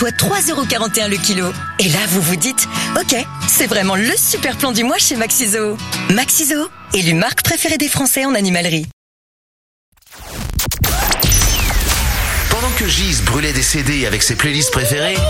soit 3,41 € le kilo. Et là, vous vous dites, ok, c'est vraiment le super plan du mois chez Maxiso. Maxiso, élu marque préférée des Français en animalerie. Pendant que Gis brûlait des CD avec ses playlists préférées,